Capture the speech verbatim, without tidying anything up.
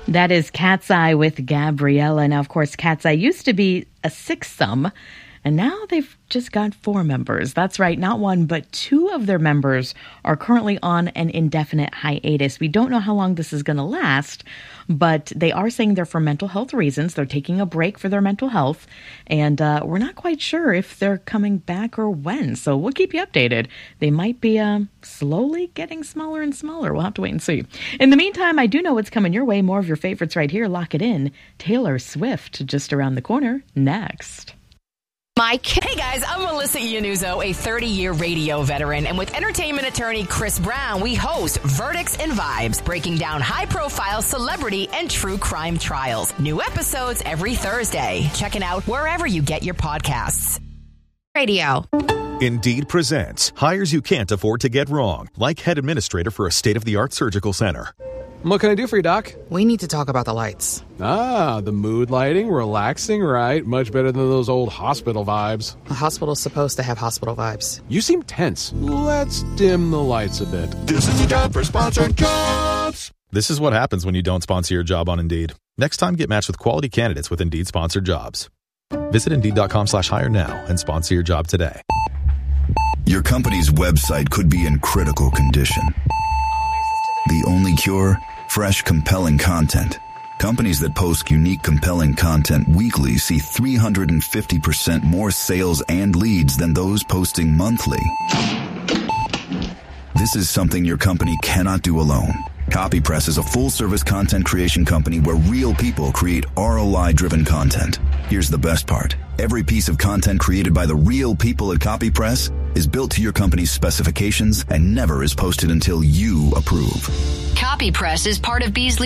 That is Cat's Eye with Gabriella. Now, of course, Cat's Eye used to be a sixsome, and now they've just got four members. That's right, not one, but two of their members are currently on an indefinite hiatus. We don't know how long this is going to last, but they are saying they're for mental health reasons. They're taking a break for their mental health, and uh, we're not quite sure if they're coming back or when, so we'll keep you updated. They might be um, slowly getting smaller and smaller. We'll have to wait and see. In the meantime, I do know what's coming your way. More of your favorites right here. Lock it in. Taylor Swift just around the corner next. Mike. Hey guys, I'm Melissa Iannuzzo, a thirty-year radio veteran, and with entertainment attorney Chris Brown, we host Verdicts and Vibes, breaking down high-profile celebrity and true crime trials. New episodes every Thursday. Check it out wherever you get your podcasts. Radio. Indeed presents hires you can't afford to get wrong, like head administrator for a state-of-the-art surgical center. What can I do for you, Doc? We need to talk about the lights. Ah, the mood lighting, relaxing, right? Much better than those old hospital vibes. A hospital's supposed to have hospital vibes. You seem tense. Let's dim the lights a bit. This is the job for sponsored jobs. This is what happens when you don't sponsor your job on Indeed. Next time, get matched with quality candidates with Indeed sponsored jobs. Visit Indeed.com slash hire now and sponsor your job today. Your company's website could be in critical condition. The only cure? Fresh, compelling content. Companies that post unique, compelling content weekly see three hundred fifty percent more sales and leads than those posting monthly. This is something your company cannot do alone. CopyPress is a full-service content creation company where real people create R O I-driven content. Here's the best part. Every piece of content created by the real people at CopyPress is built to your company's specifications and never is posted until you approve. CopyPress is part of Beasley